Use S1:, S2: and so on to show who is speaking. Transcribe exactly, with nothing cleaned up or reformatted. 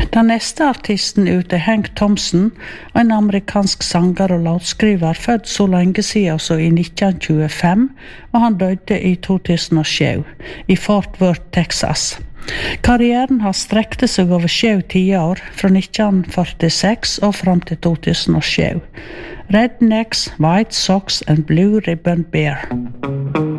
S1: Den neste artisten ut er Hank Thompson, en amerikansk sanger og låtskriver født så lenge siden som i nitten tjuefem, og han døde i to tusen og sju i Fort Worth, Texas. Karrieren har strekte seg over sju tiår, fra nitten førtiseks og fram til to tusen og sju. Rednecks, White Sox and Blue Ribbon Bear.